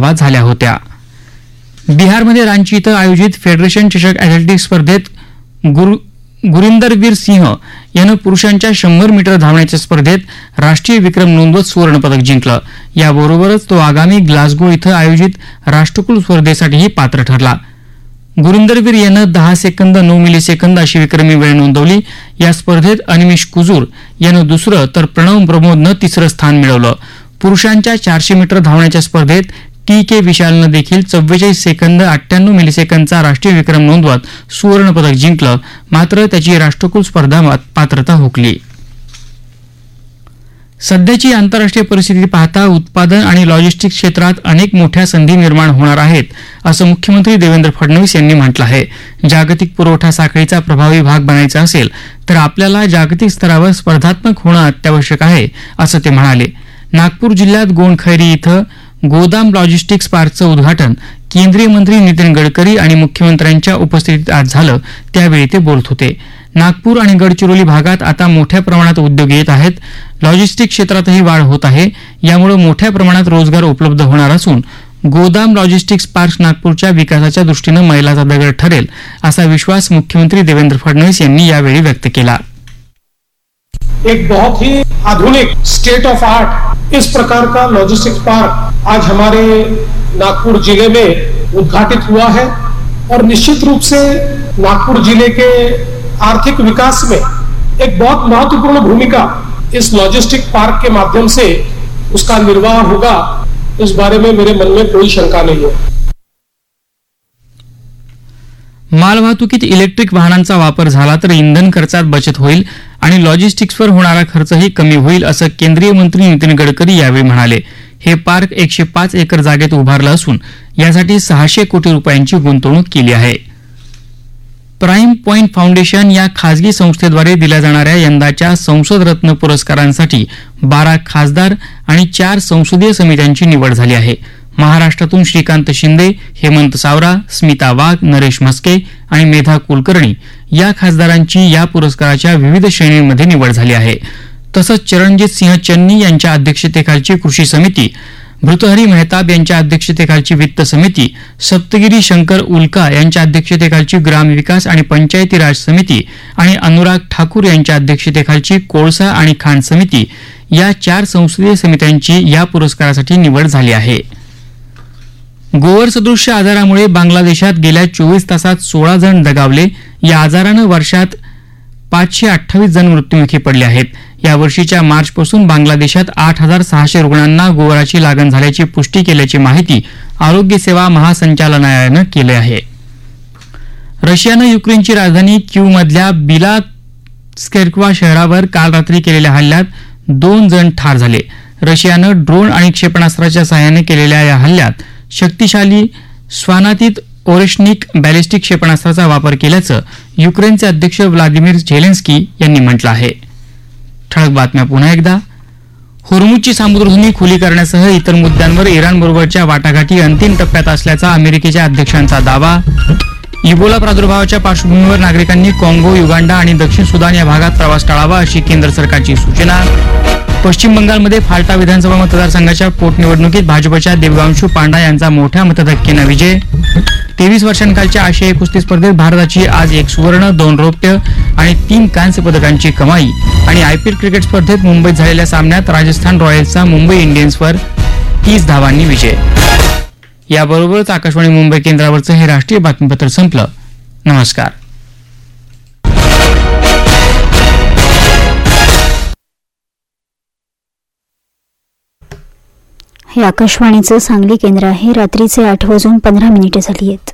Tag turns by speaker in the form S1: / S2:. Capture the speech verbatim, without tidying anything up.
S1: धावा झाल्या होत्या. बिहारमध्ये रांची इथं आयोजित फेडरेशन चषक अॅथलेटिक्स स्पर्धेत गुरु गुरिंदरवीर सिंह यानं पुरुषांच्या शंभर मीटर धावण्याच्या स्पर्धेत राष्ट्रीय विक्रम नोंदवत सुवर्णपदक जिंकलं. याबरोबरच तो आगामी ग्लासगो इथं आयोजित राष्ट्रकुल स्पर्धेसाठीही पात्र ठरला. गुरिंदरवीर यानं दहा सेकंद नऊ मिलीसेकंद अशी विक्रमी वेळ नोंदवली. या स्पर्धेत अनिमिष कुजूर यानं दुसरं तर प्रणव प्रमोदनं तिसरं स्थान मिळवलं. पुरुषांच्या चारशे मीटर धावण्याच्या स्पर्धेत टी के विशालनं देखील चव्वेचाळीस सेकंद अठ्ठ्याण्णव मिलीसेकंदचा राष्ट्रीय विक्रम नोंदवत सुवर्णपदक जिंकलं. मात्र त्याची राष्ट्रकुल स्पर्धा पात्रता हुकली. सध्याची आंतरराष्ट्रीय परिस्थिती पाहता उत्पादन आणि लॉजिस्टिक्स क्षेत्रात अनेक मोठ्या संधी निर्माण होणार आहेत असं मुख्यमंत्री देवेंद्र फडणवीस यांनी म्हटलं आहे. जागतिक पुरवठा साखळीचा प्रभावी भाग बनायचा असेल तर आपल्याला जागतिक स्तरावर स्पर्धात्मक होणं अत्यावश्यक आहे असं ते म्हणाले. नागपूर जिल्ह्यात गोंडखैरी इथं गोदाम लॉजिस्टिक्स पार्कचं उद्घाटन केंद्रीय मंत्री नितीन गडकरी आणि मुख्यमंत्र्यांच्या उपस्थितीत आज झालं. त्यावेळी ते बोलत होते. नागपूर आणि गडचिरोली भागात आता मोठ्या प्रमाणात उद्योग येत आहेत. लॉजिस्टिक क्षेत्रातही वाढ होत आहे. यामुळे मोठ्या प्रमाणात रोजगार उपलब्ध होणार असून गोदाम लॉजिस्टिक्स पार्क नागपूरच्या विकासाच्या दृष्टीनं मैलाचा दगड ठरेल असा विश्वास मुख्यमंत्री देवेंद्र फडणवीस यांनी यावेळी व्यक्त केला.
S2: एक बहुत ही आधुनिक स्टेट ऑफ आर्ट इस प्रकार का लॉजिस्टिक्स पार्क आज हमारे नागपुर जिले में उद्घाटित हुआ है और निश्चित रूप से नागपुर जिले के आर्थिक विकास में एक बहुत महत्वपूर्ण भूमिका इस लॉजिस्टिक पार्क के माध्यम से उसका निर्वाह होगा, इस बारे में मेरे मन में कोई शंका नहीं है.
S1: मालवाहतुकीत इलेक्ट्रिक वाहनांचा वापर झाला तर इंधन खर्चात बचत होईल आणि लॉजिस्टिक्सवर होणारा खर्चही कमी होईल असं केंद्रीय मंत्री नितीन गडकरी यावेळी म्हणाले. हे पार्क एकशे पाच एकर जागेत उभारलं असून यासाठी सहाशे कोटी रुपयांची गुंतवणूक केली आहे. प्राईम पॉइंट फाउंडेशन या खासगी संस्थेद्वारे दिल्या जाणाऱ्या यंदाच्या संसद रत्न पुरस्कारांसाठी बारा खासदार आणि चार संसदीय समित्यांची निवड झाली आहे. महाराष्ट्रातून श्रीकांत शिंदे, हेमंत सावरा, स्मिता वाघ, नरेश म्हस्के आणि मेधा कुलकर्णी या खासदारांची या पुरस्काराच्या विविध श्रेणींमध्ये निवड झाली आहे. तसंच चरणजित सिंह चन्नी यांच्या अध्यक्षतेखालची कृषी समिती, भृतहरी मेहताब यांच्या अध्यक्षतेखालची वित्त समिती, सप्तगिरी शंकर उल्का यांच्या अध्यक्षतेखालची ग्रामविकास आणि पंचायती राज समिती आणि अनुराग ठाकूर यांच्या अध्यक्षतेखालची कोळसा आणि खाण समिती या चार संसदीय समित्यांची या पुरस्कारासाठी निवड झाली आहे. गोवर सदृश्य आजारामुळे बांगलादेशात गेल्या चोवीस तासात सोळा जण दगावले. या आजारानं वर्षात पाचशे अठ्ठावीस जण मृत्युमुखी पडले आहेत. या वर्षीच्या मार्चपासून बांगलादेशात आठ हजार सहाशे रुग्णांना गोवराची लागण झाल्याची पुष्टी केल्याची माहिती आरोग्य सेवा महासंचालनालयानं केली आहे. रशियानं युक्रेनची राजधानी क्यूमधल्या बिलात्स्केर्कवा शहरावर काल रात्री केलेल्या हल्ल्यात दोन जण ठार झाले. रशियानं ड्रोन आणि क्षेपणास्त्राच्या सहाय्याने केलेल्या या हल्ल्यात शक्तिशाली स्वानातीत ओरेशनिक बॅलिस्टिक क्षेपणास्त्राचा वापर केल्याचं युक्रेनचे अध्यक्ष व्लादिमीर झेलेन्स्की यांनी म्हटलं आहे. ठळक बातम्या पुन्हा एकदा. होर्मुझची सामुद्रधुनी खुली करण्यासह इतर मुद्द्यांवर इराणबरोबरच्या वाटाघाटी अंतिम टप्प्यात असल्याचा अमेरिकेच्या अध्यक्षांचा दावा. इबोला प्रादुर्भावाच्या पार्श्वभूमीवर नागरिकांनी काँगो, युगांडा आणि दक्षिण सुदान या भागात प्रवास टाळावा अशी केंद्र सरकारची सूचना. पश्चिम बंगालमध्ये फाल्टा विधानसभा मतदारसंघाच्या पोटनिवडणुकीत भाजपच्या देवगांशू पांडा यांचा मोठ्या मतधक्क्यानं विजय. तेवीस वर्षांखालच्या आशियाई कुस्ती स्पर्धेत भारताची आज एक सुवर्ण, दोन रौप्य आणि तीन कांस्य पदकांची कमाई. आणि आयपीएल क्रिकेट स्पर्धेत मुंबईत झालेल्या सामन्यात राजस्थान रॉयल्सचा मुंबई इंडियन्सवर तीस धावांनी विजय. याबरोबरच आकाशवाणी मुंबई केंद्रावरचं हे राष्ट्रीय बातमीपत्र संपलं. नमस्कार.
S3: हे आकाशवाणीचं सांगली केंद्र आहे. रात्रीचे आठ वाजून पंधरा मिनिटे झाली आहेत.